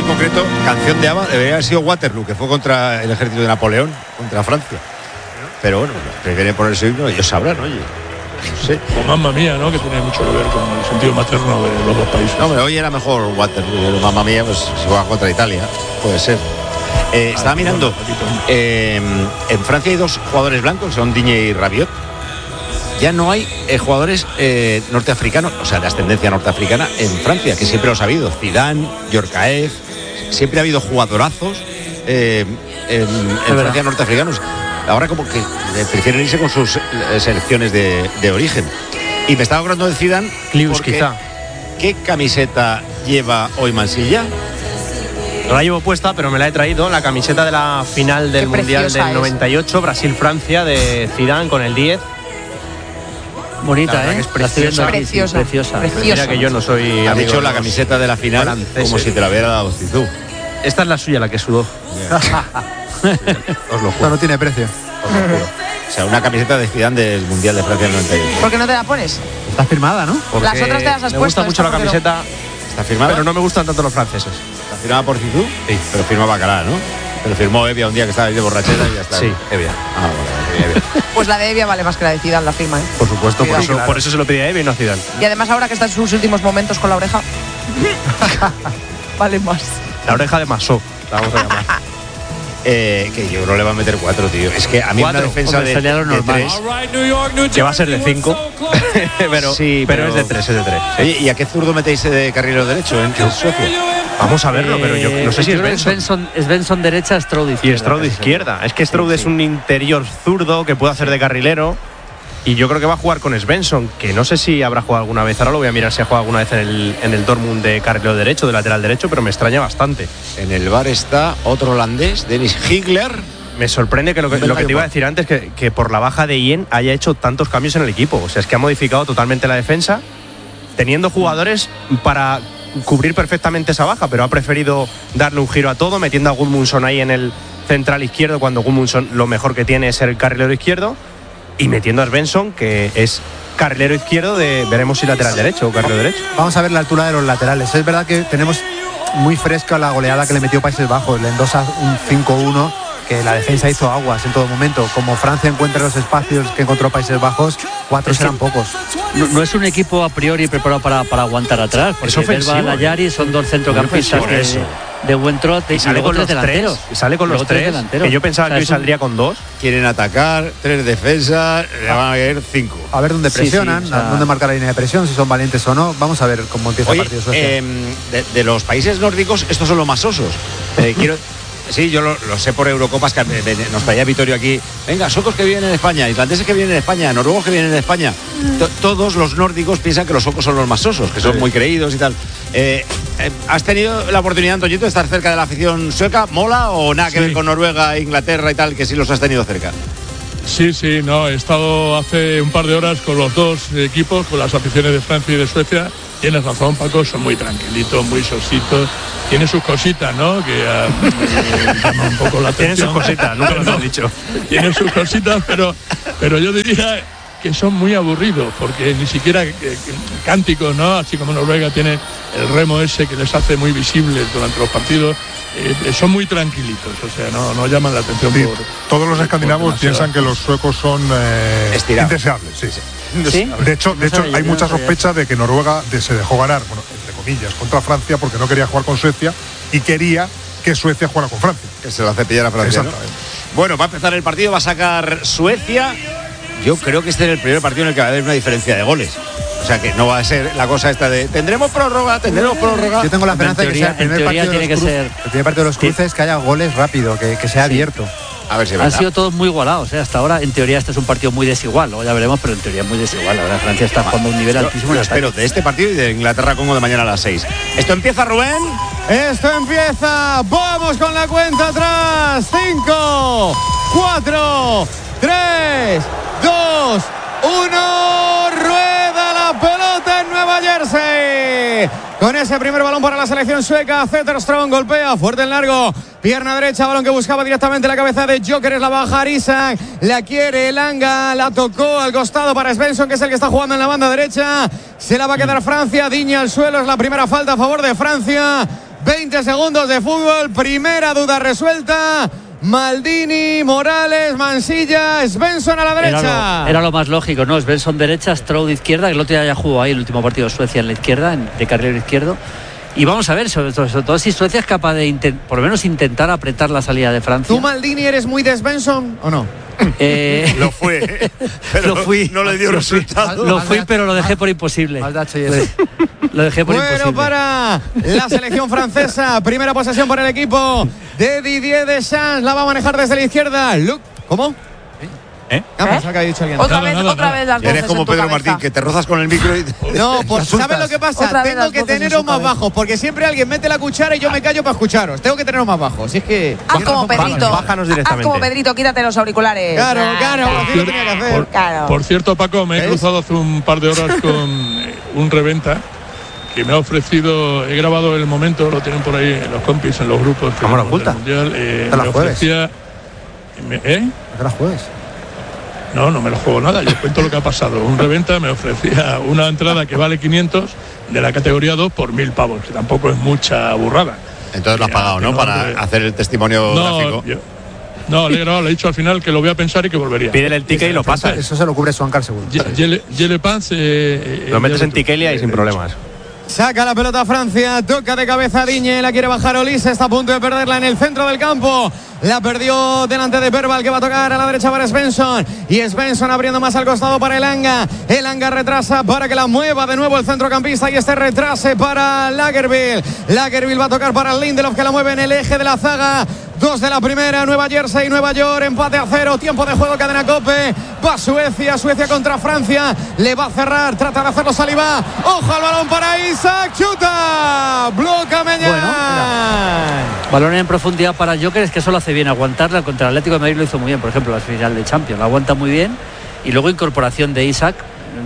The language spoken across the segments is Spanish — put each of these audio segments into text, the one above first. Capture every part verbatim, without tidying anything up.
en concreto, canción de ABBA, debería haber sido Waterloo, que fue contra el ejército de Napoleón, contra Francia. Pero bueno, prefieren poner su himno, ellos sabrán, oye. No sé. O Mamma Mía, ¿no? Que tiene mucho que ver con el sentido materno de los dos países. No, pero hoy era mejor Waterloo, Mamma Mía, pues si juega contra Italia, puede ser. Eh, ah, estaba mirando, eh, en Francia hay dos jugadores blancos, son Digne y Rabiot. Ya no hay eh, jugadores eh, norteafricanos, o sea, de ascendencia norteafricana en Francia, que siempre los ha habido. Zidane, Djorkaeff, siempre ha habido jugadorazos eh, en, en Francia norteafricanos. Ahora como que prefieren irse con sus selecciones de, de origen. Y me estaba acordando de Zidane. Clius, quizá. ¿Qué camiseta lleva hoy Mansilla? No la llevo puesta, pero me la he traído. La camiseta de la final del Mundial del noventa y ocho, Brasil-Francia, de Zidane con el diez. Bonita, ¿eh? Es preciosa. Preciosa. Preciosa. Preciosa. Mira que yo no soy. Ha dicho la camiseta de la final franceses. Como si te la hubiera dado Zizou. Esta es la suya, la que sudó. Os lo juro. No tiene precio. Os lo juro. O sea, una camiseta de Zidane del Mundial de Francia del noventa y ocho. ¿Por qué no te la pones? Está firmada, ¿no? Porque las otras te las has me puesto. Me gusta mucho la camiseta. ¿Está firmada? Pero no me gustan tanto los franceses. ¿Está firmada por Zizou? Sí. Pero firma Bacalá, ¿no? Pero firmó Evia un día que estaba ahí de borrachera y ya está. Sí, Evia. Ah, vale, Evia. Pues la de Evia vale más que la de Zidane, la firma, ¿eh? Por supuesto, por eso, claro. por eso se lo pedía a Evia y no a Zidane. Y además ahora que está en sus últimos momentos con la oreja, vale más. La oreja de Masó, la vamos a llamar. Eh, que yo no le va a meter cuatro, tío. Es que a mí Cuatro. una defensa Hombre, de, sería lo de normal. tres. Que va a ser de cinco. pero, Sí, pero, pero- es de tres, es de tres. Oye, ¿y a qué zurdo metéis de carrilero derecho en, en Suecia? Vamos a verlo, pero yo no sé si es Benson. Benson. Es Benson derecha, Stroud Y izquierda. Stroud de izquierda. Es que Stroud Sí, es sí. un interior zurdo que puede hacer de carrilero. Y yo creo que va a jugar con Svensson, que no sé si habrá jugado alguna vez. Ahora lo voy a mirar si ha jugado alguna vez en el, en el Dortmund de carrilero derecho, de lateral derecho, pero me extraña bastante. En el bar está otro holandés, Dennis Higler. Me sorprende que lo que, lo que te iba a decir antes, que, que por la baja de Ien haya hecho tantos cambios en el equipo. O sea, es que ha modificado totalmente la defensa, teniendo jugadores para cubrir perfectamente esa baja, pero ha preferido darle un giro a todo, metiendo a Gudmundsson ahí en el central izquierdo, cuando Gudmundsson lo mejor que tiene es ser el carrilero izquierdo, y metiendo a Svensson, que es carrilero izquierdo de, veremos si lateral derecho o carrilero derecho. Vamos a ver la altura de los laterales. Es verdad que tenemos muy fresca la goleada que le metió Países Bajos, le endosa un cinco uno, que la defensa hizo aguas en todo momento. Como Francia encuentra los espacios que encontró Países Bajos, cuatro Es que serán pocos. No, no es un equipo a priori preparado para, para aguantar atrás, porque ofensivo, Belba, Layari son dos centrocampistas Por de, eso. de buen trote Y sale con los delanteros. tres, y sale con Luego los tres, delanteros. que yo pensaba O sea, que hoy es un- saldría con dos. Quieren atacar, tres defensas, le van a caer cinco. A ver dónde Sí, presionan, sí, o sea- dónde marcar la línea de presión, si son valientes o no. Vamos a ver cómo empieza Oye, el partido Suecia. eh, de, de los países nórdicos, estos son los más osos. Eh, quiero, sí, yo lo, lo sé por Eurocopas, que me- me- nos traía Vittorio aquí. Venga, suecos que vienen en España, islandeses que vienen en España, noruegos que vienen en España. To- todos los nórdicos piensan que los suecos son los más osos, que son muy creídos y tal. Eh, eh, ¿Has tenido la oportunidad, Antoñito, de estar cerca de la afición sueca? ¿Mola o nada que Sí. ver con Noruega, Inglaterra y tal, que sí los has tenido cerca? Sí, sí, no, he estado hace un par de horas con los dos equipos, con las aficiones de Francia y de Suecia. Tienes razón, Paco, son muy tranquilitos, muy sositos. Tienen sus cositas, ¿no? Que ah, eh, llaman un poco la Tienen atención. sus cositas, nunca lo he dicho. Tienen sus cositas, pero, pero yo diría que son muy aburridos, porque ni siquiera eh, eh, cánticos, ¿no? Así como Noruega tiene el remo ese que les hace muy visibles durante los partidos. Eh, son muy tranquilitos, o sea, no, no llaman la atención Sí, por... todos los por escandinavos demasiado. piensan que los suecos son eh, Estirados. indeseables. Sí. ¿Sí? De hecho, de No hecho sabía, hay yo no mucha sabía. sospecha de que Noruega de- se dejó ganar, bueno, entre comillas, contra Francia porque no quería jugar con Suecia y quería que Suecia jugara con Francia. Que se lo hace pillar a Francia, ¿no? Exactamente. Bueno, va a empezar el partido, va a sacar Suecia. Yo creo que este es el primer partido en el que va a haber una diferencia de goles. O sea que no va a ser la cosa esta de tendremos prórroga, tendremos prórroga. Yo tengo la esperanza de que sea el primer, en teoría partido de tiene los que cru- ser- el primer partido de los cruces, que haya goles rápido, que, que sea abierto. A ver si es Han verdad. sido todos muy igualados, ¿eh? Hasta ahora, en teoría, este es un partido muy desigual. Luego ya veremos, pero en teoría muy desigual. Ahora Francia está jugando a un nivel Yo altísimo. lo en espero ataque. de este partido y de Inglaterra-Congo de mañana a las seis. Esto empieza, Rubén. Esto empieza, vamos con la cuenta atrás. cinco, cuatro, tres, dos, uno. Rueda la pelota en Nueva Jersey. Con ese primer balón para la selección sueca, Zetterström golpea fuerte en largo. Pierna derecha, balón que buscaba directamente la cabeza de Gyökeres, la baja Isak, la quiere Elanga, la tocó al costado para Svensson, que es el que está jugando en la banda derecha. Se la va a quedar Francia, Digne al suelo, es la primera falta a favor de Francia. veinte segundos de fútbol, primera duda resuelta. Maldini, Morales, Mansilla, Svensson a la derecha. Era lo, era lo más lógico, ¿no? Svensson derecha, Stroud izquierda, que el otro día ya jugó ahí el último partido de Suecia en la izquierda, en, de carrilero izquierdo. Y vamos a ver, sobre todo, sobre todo si Suecia es capaz de intent, por lo menos intentar apretar la salida de Francia. ¿Tú, Maldini, eres muy de Svensson o no? Eh, Lo fue, pero lo fui, no le dio lo resultado. Fui, lo fui, pero lo dejé por imposible. Lo dejé por bueno, imposible. para la selección francesa, primera posesión por el equipo de Didier Deschamps, la va a manejar desde la izquierda. Luke, ¿cómo? ¿Eh? Ah, pensaba que había dicho alguien. Otra Nada, vez, nada, otra nada. vez las Eres voces como en tu Pedro cabeza. Martín, que te rozas con el micro y... No, pues Te ¿sabes lo que pasa? Otra vez Tengo las que voces en teneros su más cabeza. bajos, porque siempre alguien mete la cuchara y yo me callo para escucharos. Tengo que teneros más bajos. Si es que. Haz como Pedrito. Bájanos Haz directamente. como Pedrito, quítate los auriculares. Claro, Nah, claro, nah. así lo tenía que hacer. Por, Claro. por cierto, Paco, me he ¿Ves? cruzado hace un par de horas con eh, un reventa que me ha ofrecido, he grabado el momento, lo tienen por ahí los compis en los grupos. que Cámara tenemos del oculta. Mundial, eh, Te la me juegues. ofrecía, me- ¿eh? ¿A qué la juegues? No, no me lo juego nada, yo cuento lo que ha pasado. Un reventa me ofrecía una entrada que vale quinientos de la categoría dos por mil pavos, que tampoco es mucha burrada. Entonces lo has Mira, pagado, ¿no? que Para hombre. hacer el testimonio No, gráfico. yo- no, le he grabado, le he dicho al final que lo voy a pensar y que volvería. Pídele el ticket y lo pasas. Eso se lo cubre Swancar seguro. Yele Pants. Eh, Lo metes en Tiquelia Tiquelia y sin problemas. Saca la pelota Francia, toca de cabeza Digne, la quiere bajar Olise, está a punto de perderla en el centro del campo. La perdió delante de Verbal, que va a tocar a la derecha para Svensson. Y Svensson abriendo más al costado para Elanga. Elanga retrasa para que la mueva de nuevo el centrocampista y este retrase para Lagerbielke. Lagerbielke va a tocar para Lindelof, que la mueve en el eje de la zaga. Dos de la primera, Nueva Jersey, Nueva York, empate a cero, tiempo de juego, cadena Cope. Va Suecia, Suecia contra Francia. Le va a cerrar, trata de hacerlo Saliba. Ojo al balón para Isaac, chuta. Bloca Meñán. Balón en profundidad para Joker, es que eso lo hace bien. Aguantarla contra el Atlético de Madrid lo hizo muy bien, por ejemplo, la final de Champions. La aguanta muy bien. Y luego incorporación de Isaac.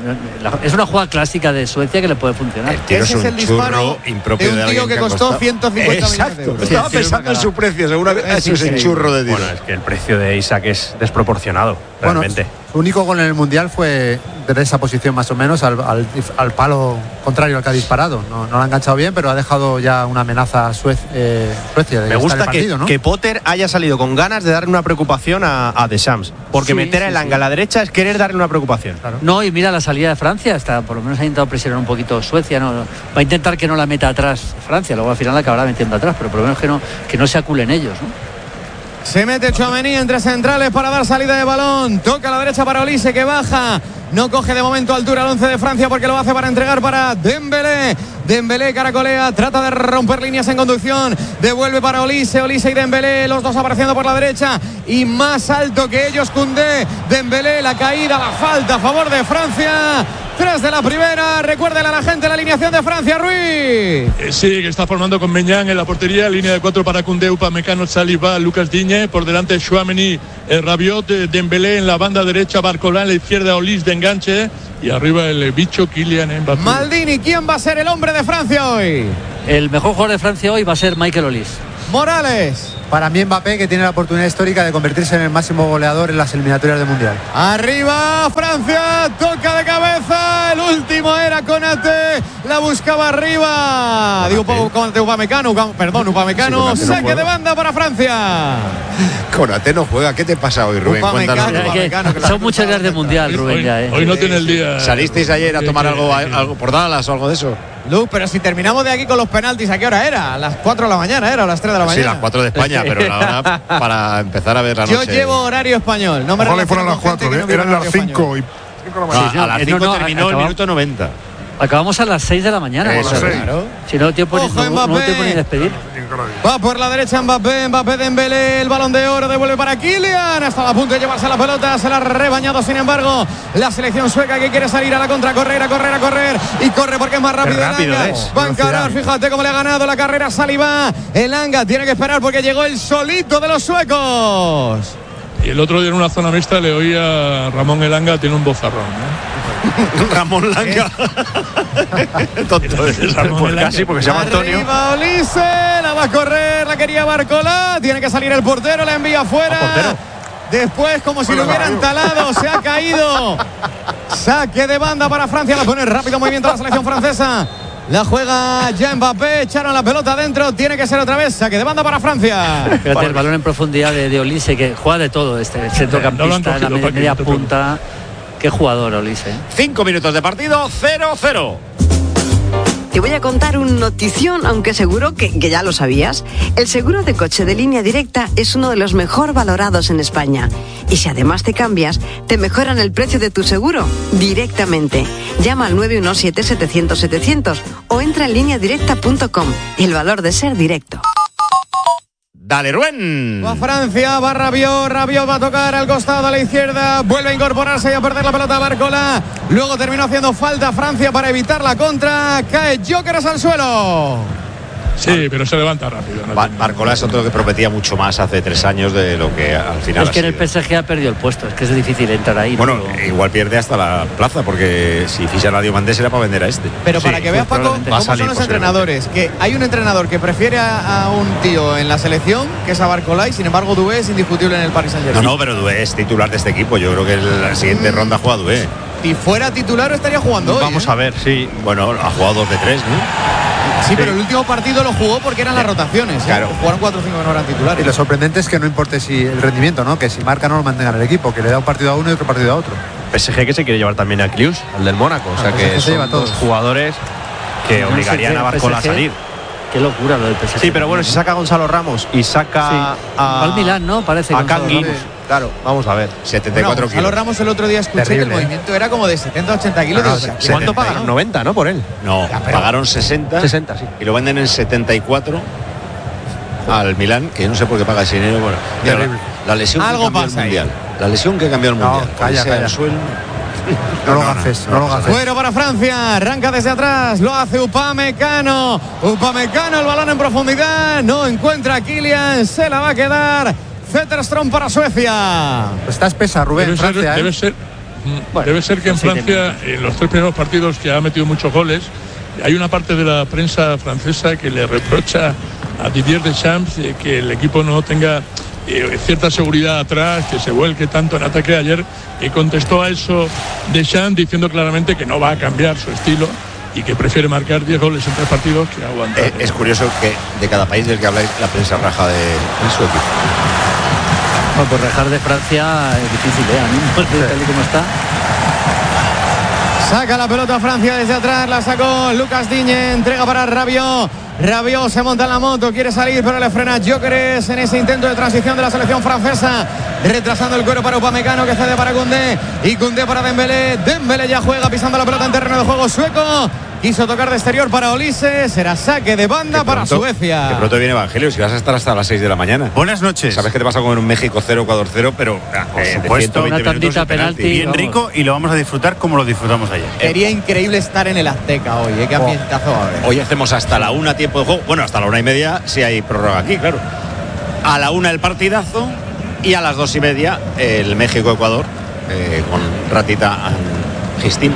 Es una jugada clásica de Suecia que le puede funcionar. El tiro Ese es es un el disparo churro impropio de un de tío alguien que ha costó costado. ciento cincuenta millones de Exacto. euros. Estaba Sí, pensando en sí, su precio, seguramente es eso es el increíble. churro de tiro. Bueno, es que el precio de Isaac es desproporcionado, Bueno, realmente. su único gol en el Mundial fue de esa posición más o menos al, al- al palo contrario al que ha disparado. No, no lo ha enganchado bien, pero ha dejado ya una amenaza a Suez- eh, Suecia. De Me estar gusta en el partido, que, ¿no? que Potter haya salido con ganas de darle una preocupación a, a Deschamps. Porque Sí, meter a sí, Elanga sí. a la derecha es querer darle una preocupación. No, y mira la salida de Francia, está, por lo menos ha intentado presionar un poquito Suecia, no, va a intentar que no la meta atrás Francia, luego al final la acabará metiendo atrás, pero por lo menos que no, que no se aculen ellos, ¿no? Se mete Tchouaméni entre centrales para dar salida de balón. Toca a la derecha para Olise, que baja. No coge de momento altura el once de Francia porque lo hace para entregar para Dembélé. Dembélé caracolea, trata de romper líneas en conducción. Devuelve para Olise, Olise y Dembélé, los dos apareciendo por la derecha. Y más alto que ellos, Koundé. Dembélé, la caída, la falta a favor de Francia. Tres de la primera. Recuérdele a la gente la alineación de Francia, Ruiz. Eh, sí, que está formando con Meñán en la portería, línea de cuatro para Koundé, Upamecano, Saliba, Lucas Digne, por delante Tchouaméni, eh, Rabiot, eh, Dembélé en la banda derecha, Barcola en la izquierda, Olise de enganche y arriba el eh, bicho Kylian Mbappé. Maldini, ¿quién va a ser el hombre de Francia hoy? El mejor jugador de Francia hoy va a ser Michael Olise. Morales. Para mí Mbappé, que tiene la oportunidad histórica de convertirse en el máximo goleador en las eliminatorias del Mundial. Arriba Francia, toca de cabeza, el último era Konate, la buscaba arriba. Digo, Konate, Upamecano, Upam- perdón, Upamecano, Sí, Konate no saque juega. de banda para Francia. Konate no juega. ¿Qué te pasa hoy, Rubén? Upamecano. Cuéntanos. Es que Upamecano, que la son muchos días de mundial, Hoy, Rubén, ya, ¿eh? hoy no tiene el día. ¿Salisteis ayer a Sí, tomar que- algo, que- algo por Dallas o algo de eso? Lu, pero si terminamos de aquí con los penaltis, ¿a qué hora era? A las cuatro de la mañana era, o a las tres de la Sí, mañana. las cuatro de España, pero la hora para empezar a ver la Yo noche. llevo horario español, no me Ojalá relaciono fueran con las cuatro, gente que no ¿eh? vive eran en las horario español. cinco y cinco de la No, mañana. a las Eh, no, cinco no, terminó el acabamos- minuto noventa. Acabamos a las seis de la mañana. Eso es. Claro. Si no tiempo ni, Ojo, no, no Mbappé. tiempo ni despedir. Va por la derecha Mbappé, Mbappé Dembélé, el balón de oro devuelve para Kylian, hasta a punto de llevarse la pelota, se la ha rebañado sin embargo la selección sueca que quiere salir a la contra, correr, a correr, a correr y corre porque es más rápido. Qué rápido Elanga. es. Va a encarar, fíjate cómo le ha ganado la carrera Saliba. Elanga tiene que esperar porque llegó el solito de los suecos. Y el otro día en una zona mixta le oía a Ramón Elanga, tiene un bozarrón, ¿no? Ramón Langa. Tonto es. Ramón Pues Elanga. casi, porque se llama Antonio. Arriba Olise, la va a correr, la quería Barcola, tiene que salir el portero, la envía afuera. Ah, portero. Después, como si Bueno, lo hubieran no. talado, se ha caído. Saque de banda para Francia, la pone rápido movimiento la selección francesa. La juega ya Mbappé, echaron la pelota adentro, tiene que ser otra vez, saque de banda para Francia. Fíjate el balón en profundidad de, de Olise, que juega de todo, este centrocampista, no la media, media punta. Qué jugador Olise. Cinco minutos de partido, cero cero. Te voy a contar un notición, aunque seguro que, que ya lo sabías. El seguro de coche de Línea Directa es uno de los mejor valorados en España. Y si además te cambias, te mejoran el precio de tu seguro directamente. Llama al nueve uno siete, setecientos, setecientos o entra en línea directa punto com. El valor de ser directo. Dale, Rubén. Va Francia, va Rabiot, Rabiot va a tocar al costado a la izquierda, vuelve a incorporarse y a perder la pelota Barcola. Luego terminó haciendo falta Francia para evitar la contra. Cae Gyökeres al suelo. Sí, pero se levanta rápido. No Bar Barcola es otro que prometía mucho más hace tres años de lo que al final es que en el P S G ha perdido el puesto, es que es difícil entrar ahí. Bueno, ¿no? igual pierde hasta la plaza, porque si ficha a Diomandé será para vender a este. Pero para sí, que veas, Paco, cómo son los entrenadores, que hay un entrenador que prefiere a, a un tío en la selección, que es a Barcola, y sin embargo Doué es indiscutible en el Paris Saint-Germain. No, no, pero Doué es titular de este equipo. Yo creo que en la siguiente mm. ronda juega Doué. Si fuera titular estaría jugando hoy. Vamos ¿eh? a ver, sí. Bueno, ha jugado dos de tres, ¿no? Sí, sí, pero el último partido lo jugó porque eran las rotaciones. Claro. ¿eh? Jugaron cuatro o cinco que no eran titulares. Y lo sorprendente es que no importe si el rendimiento, ¿no? Que si marca no lo mantenga en el equipo, que le da un partido a uno y otro partido a otro. P S G que se quiere llevar también a Klius, al del Mónaco. O sea que son dos jugadores que no obligarían a Barcola a salir. Qué locura lo del P S G. Sí, pero bueno, si saca a Gonzalo Ramos y saca sí. a... al Milán, ¿no? Parece a Kangin. Claro, vamos a ver. setenta y cuatro bueno, Gonzalo Ramos el otro día escuché Terrible, que el movimiento era como de setenta a ochenta kilos. No, no, ¿cuánto pagaron? noventa, ¿no? Por él. No, ya, pagaron sesenta. sesenta, sí. Y lo venden en setenta y cuatro al Milán, que yo no sé por qué paga ese dinero. Bueno, la, la lesión Algo que cambió pasa el mundial. Ahí. La lesión que cambió el no, mundial. Calla, calla. Suelo. No, no lo haces, no, no, no lo haces. Fuera para Francia, arranca desde atrás, lo hace Upamecano. Upamecano, el balón en profundidad, no encuentra a Kylian, se la va a quedar. Zetterström para Suecia. Está espesa, Rubén. Debe Francia, ser, ¿eh? debe ser, bueno, debe ser que en Francia, en los tres primeros partidos que ha metido muchos goles, hay una parte de la prensa francesa que le reprocha a Didier Deschamps que el equipo no tenga eh, cierta seguridad atrás, que se vuelque tanto en ataque. Ayer y contestó a eso Deschamps diciendo claramente que no va a cambiar su estilo y que prefiere marcar diez goles en tres partidos que aguantar. Eh, es curioso que de cada país del que habláis la prensa raja de, de su equipo. Bueno, pues rajar de Francia es difícil, ¿eh? A mí, tal y como está. Saca la pelota Francia desde atrás, la sacó Lucas Digne, entrega para Rabiot. Rabiot se monta en la moto, quiere salir, pero le frena Gyökeres en ese intento de transición de la selección francesa, retrasando el cuero para Upamecano, que cede para Koundé, y Koundé para Dembélé. Dembélé ya juega pisando la pelota en terreno de juego sueco. Quiso tocar de exterior para Olise, será saque de banda pronto, para Suecia. Que pronto viene Evangelio, si vas a estar hasta las seis de la mañana. Buenas noches. Sabes que te vas a comer un México cero, Ecuador cero, pero por eh, supuesto, una tandita penalti, penalti bien vamos. Rico, y lo vamos a disfrutar como lo disfrutamos ayer. Sería increíble estar en el Azteca hoy, ¿eh? Qué ambientazo va a haber. Hoy hacemos hasta la una tiempo de juego, bueno, hasta la una y media si hay prórroga aquí, claro. A la una el partidazo y a las dos y media el México-Ecuador eh, con Ratita Gistín.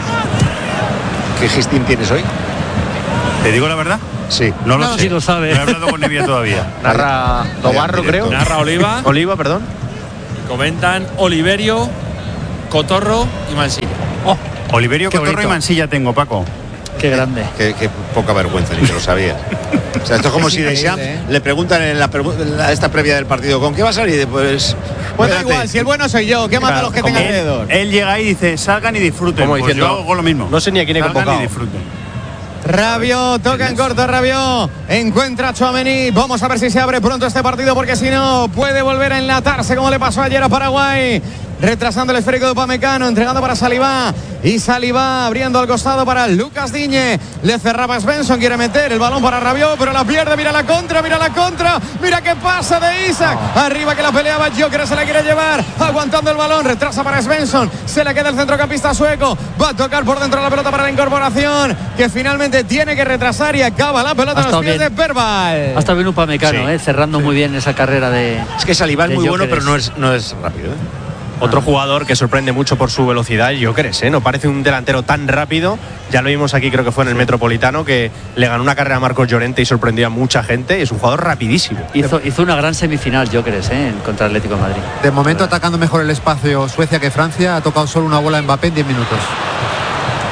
¿Qué Gistín tienes hoy? ¿Te digo la verdad? Sí. No lo no, sé. Sí lo sabe. No he hablado con Nevia todavía. Narra Novarro, creo. Narra Oliva. Oliva, perdón. Comentan Oliverio, Cotorro y Mansilla. Oh, Oliverio, Qué Cotorro bonito. y Mansilla tengo, Paco. Qué grande. Qué, qué poca vergüenza, ni que lo sabía. O sea, esto es como es si Deschamps ¿eh? le preguntan en la, en la esta previa del partido, ¿con qué va a salir? Pues, pues da igual, si el bueno soy yo, ¿qué mata a los que tengan alrededor? Él llega ahí y dice, salgan y disfruten. Como Pues diciendo, yo hago lo mismo. No sé ni a quién he salgan convocado. y disfruten. Rabiot, toca en corto Rabiot, encuentra a Tchouaméni, vamos a ver si se abre pronto este partido porque si no puede volver a enlatarse como le pasó ayer a Paraguay. Retrasando el esférico de Upamecano, entregando para Saliba y Saliba abriendo al costado para Lucas Digne. Le cerraba Svensson, quiere meter el balón para Rabiot, pero la pierde. Mira la contra, mira la contra, mira qué pasa de Isaac. No. Arriba que la peleaba Gyökeres, se la quiere llevar, aguantando el balón, retrasa para Svensson, se le queda el centrocampista sueco, va a tocar por dentro la pelota para la incorporación, que finalmente tiene que retrasar y acaba la pelota en los pies bien. de Perval. Hasta bien Upamecano, sí. eh, cerrando sí. muy bien esa carrera de. Es que Saliba es muy Gyökeres. bueno, pero no es, no es rápido, ¿eh? Otro jugador que sorprende mucho por su velocidad, Gyökeres, ¿eh? No parece un delantero tan rápido. Ya lo vimos aquí, creo que fue en el Metropolitano, que le ganó una carrera a Marcos Llorente y sorprendió a mucha gente. Y es un jugador rapidísimo. Hizo, hizo una gran semifinal Gyökeres, ¿eh? contra el Atlético de Madrid. De momento atacando mejor el espacio Suecia que Francia. Ha tocado solo una bola en Mbappé en diez minutos.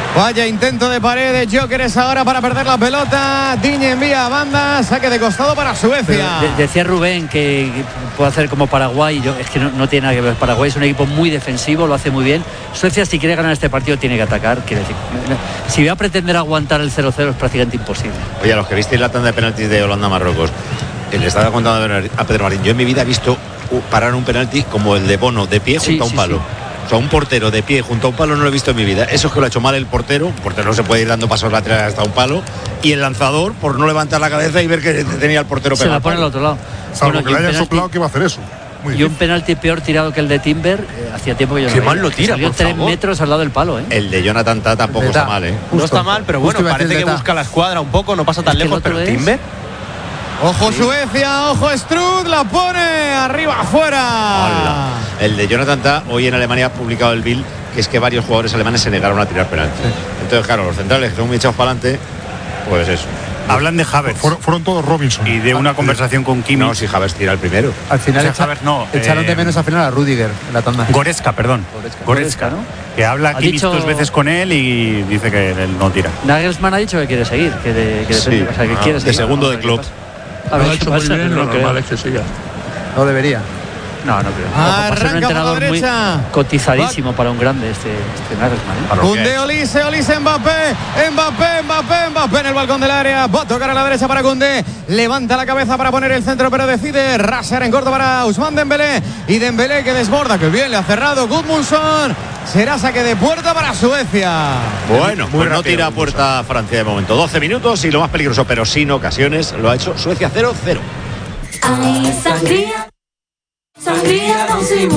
Vaya intento de pared de Gyökeres ahora para perder la pelota. Digne envía a banda, saque de costado para Suecia. De, decía Rubén que puede hacer como Paraguay. Yo, es que no, no tiene nada que ver. Paraguay es un equipo muy defensivo, lo hace muy bien. Suecia, si quiere ganar este partido, tiene que atacar. Quiere decir, si va a pretender aguantar el cero cero es prácticamente imposible. Oye, a los que visteis la tanda de penaltis de Holanda-Marruecos, le estaba contando a Pedro Marín, yo en mi vida he visto parar un penalti como el de Bono, de pie junto Sí, a un sí, palo. sí. O sea, un portero de pie junto a un palo no lo he visto en mi vida. Eso es que lo ha hecho mal el portero. Un portero no se puede ir dando pasos laterales hasta un palo. Y el lanzador, por no levantar la cabeza y ver que tenía el portero Se pegado. la pone al otro lado. Salvo Bueno, que y le un hayan penalti- soplado que va a hacer eso. Muy Y un penalti peor tirado que el de Timber, eh, hacía tiempo que yo no Qué veía. mal lo tira, Salió por tres favor. metros al lado del palo, ¿eh? El de Jonathan Tah tampoco El de está Tah. mal, ¿eh? No está Justo. mal, pero Justo bueno, iba a decir parece de que Tah. busca la escuadra un poco, no pasa tan Es que el lejos, otro pero es- Timber. Ojo Suecia, ojo Strud, la pone arriba afuera. Hola. El de Jonathan Tah, hoy en Alemania ha publicado el Bild, que es que varios jugadores alemanes se negaron a tirar penalti. Entonces, claro, los centrales que son muy echados para adelante, pues eso. Hablan de Havertz Fueron, fueron todos Robinson. y de una conversación con Kimi. No, si Havertz tira el primero. Al final O sea, echa- Havertz no, echaron eh, de menos al final a Rudiger en la tanda. Goretzka, perdón. Goretzka, Goretzka, ¿no? que habla Ha Kimi dicho- dos veces con él y dice que él no tira. Nagelsmann ha dicho que quiere seguir, que, de, que Sí. depende, o sea, que Ah, quiere de seguir. segundo Vamos de a ver club. qué pasa. A Lo ver ha qué hecho muy pasa, bien, no lo creo. normal es que siga. No debería. No, no creo. Ojo, va a ser un Arranca por la entrenador muy derecha. cotizadísimo para un grande este, este Nagelsmann, ¿eh? Para lo que Cundé, es. Olise, Olise, Mbappé, Mbappé, Mbappé, Mbappé en el balcón del área. Va a tocar a la derecha para Cundé. Levanta la cabeza para poner el centro, pero decide rasar en corto para Ousmane Dembélé. Y Dembélé que desborda, que bien le ha cerrado Gudmundsson. Será saque de puerta para Suecia. Bueno, Muy pues no rápido, tira a puerta Francia de momento. doce minutos y lo más peligroso, pero sin ocasiones, lo ha hecho Suecia cero cero. Hay sangría, sangría Don Simón.